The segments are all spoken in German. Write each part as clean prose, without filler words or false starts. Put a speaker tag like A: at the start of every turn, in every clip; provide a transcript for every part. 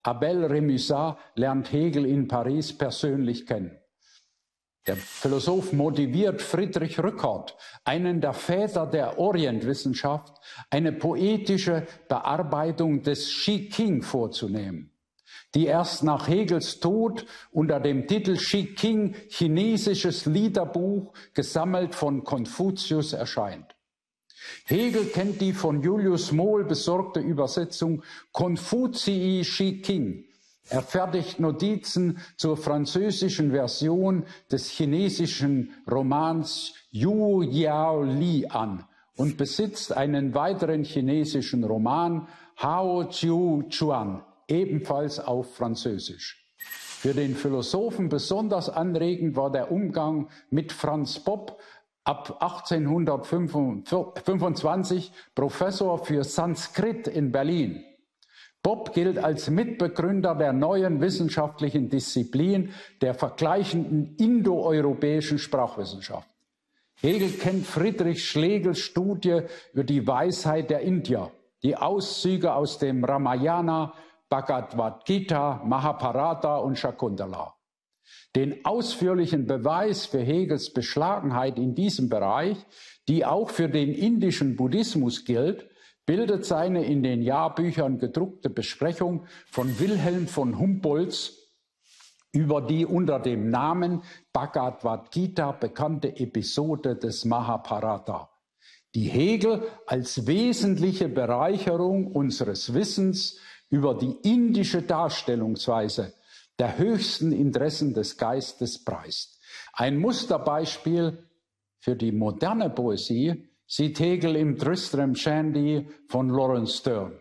A: Abel Rémusat lernt Hegel in Paris persönlich kennen. Der Philosoph motiviert Friedrich Rückert, einen der Väter der Orientwissenschaft, eine poetische Bearbeitung des Shih-King vorzunehmen, die erst nach Hegels Tod unter dem Titel Shih-King, chinesisches Liederbuch, gesammelt von Konfuzius, erscheint. Hegel kennt die von Julius Mohl besorgte Übersetzung Konfuzii Shih-King. Er fertigt Notizen zur französischen Version des chinesischen Romans Yu Yao Li an und besitzt einen weiteren chinesischen Roman, Hao Chiu Chuan, ebenfalls auf Französisch. Für den Philosophen besonders anregend war der Umgang mit Franz Bopp, ab 1825 Professor für Sanskrit in Berlin. Bopp gilt als Mitbegründer der neuen wissenschaftlichen Disziplin der vergleichenden indoeuropäischen Sprachwissenschaft. Hegel kennt Friedrich Schlegels Studie über die Weisheit der Indier, die Auszüge aus dem Ramayana, Bhagavad Gita, Mahabharata und Shakuntala. Den ausführlichen Beweis für Hegels Beschlagenheit in diesem Bereich, die auch für den indischen Buddhismus gilt, bildet seine in den Jahrbüchern gedruckte Besprechung von Wilhelm von Humboldts über die unter dem Namen Bhagavad Gita bekannte Episode des Mahabharata, die Hegel als wesentliche Bereicherung unseres Wissens über die indische Darstellungsweise der höchsten Interessen des Geistes preist. Ein Musterbeispiel für die moderne Poesie sieht Hegel im Tristram Shandy von Lawrence Sterne.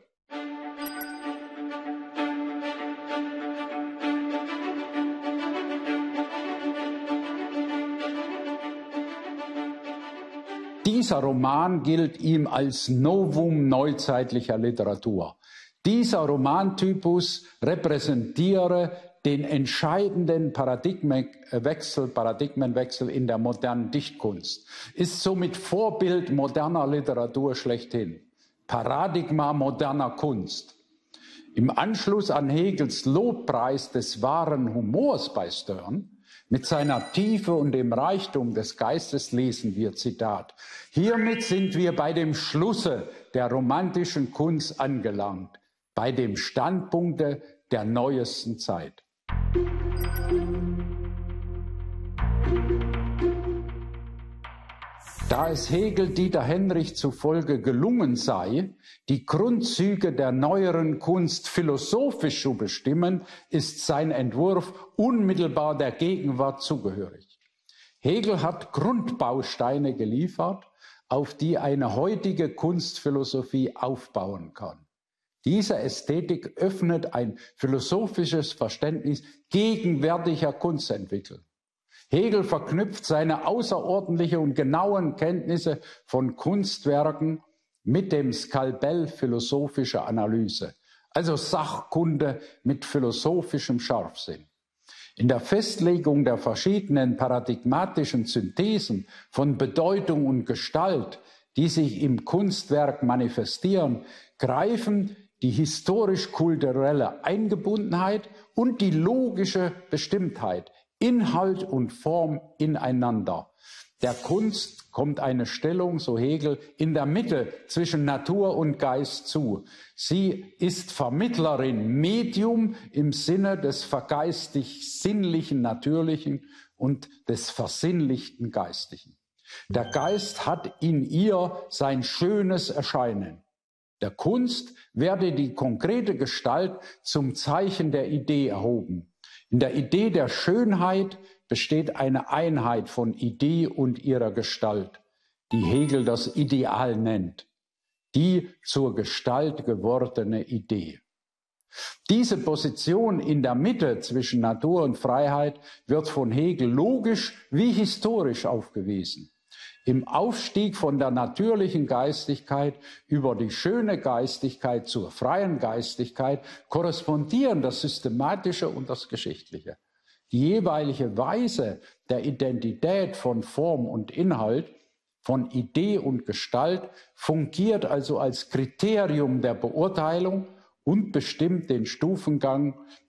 A: Dieser Roman gilt ihm als Novum neuzeitlicher Literatur. Dieser Romantypus repräsentiere den entscheidenden Paradigmenwechsel in der modernen Dichtkunst, ist somit Vorbild moderner Literatur schlechthin, Paradigma moderner Kunst. Im Anschluss an Hegels Lobpreis des wahren Humors bei Sterne, mit seiner Tiefe und dem Reichtum des Geistes lesen wir, Zitat, hiermit sind wir bei dem Schlusse der romantischen Kunst angelangt, bei dem Standpunkte der neuesten Zeit. Da es Hegel Dieter Henrich zufolge gelungen sei, die Grundzüge der neueren Kunst philosophisch zu bestimmen, ist sein Entwurf unmittelbar der Gegenwart zugehörig. Hegel hat Grundbausteine geliefert, auf die eine heutige Kunstphilosophie aufbauen kann. Diese Ästhetik öffnet ein philosophisches Verständnis gegenwärtiger Kunstentwicklung. Hegel verknüpft seine außerordentliche und genauen Kenntnisse von Kunstwerken mit dem Skalpell philosophischer Analyse, also Sachkunde mit philosophischem Scharfsinn. In der Festlegung der verschiedenen paradigmatischen Synthesen von Bedeutung und Gestalt, die sich im Kunstwerk manifestieren, greifen die historisch-kulturelle Eingebundenheit und die logische Bestimmtheit, Inhalt und Form ineinander. Der Kunst kommt eine Stellung, so Hegel, in der Mitte zwischen Natur und Geist zu. Sie ist Vermittlerin, Medium im Sinne des vergeistigt-sinnlichen Natürlichen und des versinnlichten Geistlichen. Der Geist hat in ihr sein schönes Erscheinen. Der Kunst werde die konkrete Gestalt zum Zeichen der Idee erhoben. In der Idee der Schönheit besteht eine Einheit von Idee und ihrer Gestalt, die Hegel das Ideal nennt, die zur Gestalt gewordene Idee. Diese Position in der Mitte zwischen Natur und Freiheit wird von Hegel logisch wie historisch aufgewiesen. Im Aufstieg von der natürlichen Geistigkeit über die schöne Geistigkeit zur freien Geistigkeit korrespondieren das Systematische und das Geschichtliche. Die jeweilige Weise der Identität von Form und Inhalt, von Idee und Gestalt fungiert also als Kriterium der Beurteilung und bestimmt den Stufengang